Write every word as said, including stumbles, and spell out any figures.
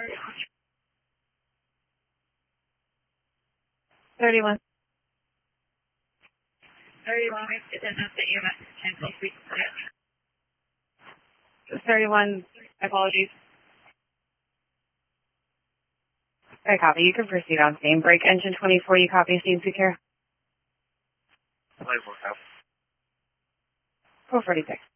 thirty-one. thirty-one, it doesn't have the E M S and please reach thirty-one, apologies. I copy. You can proceed on scene. Break engine twenty-four, you copy, scene secure. twenty-four, copy. four forty-six.